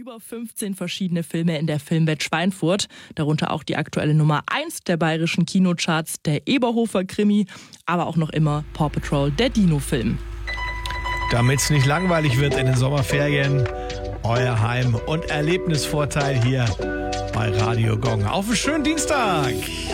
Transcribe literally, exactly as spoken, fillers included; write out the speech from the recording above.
über fünfzehn verschiedene Filme in der Filmwelt Schweinfurt, darunter auch die aktuelle Nummer eins der bayerischen Kinocharts, der Eberhofer-Krimi, aber auch noch immer Paw Patrol, der Dino-Film. Damit es nicht langweilig wird in den Sommerferien, euer Heim- und Erlebnisvorteil hier bei Radio Gong. Auf einen schönen Dienstag!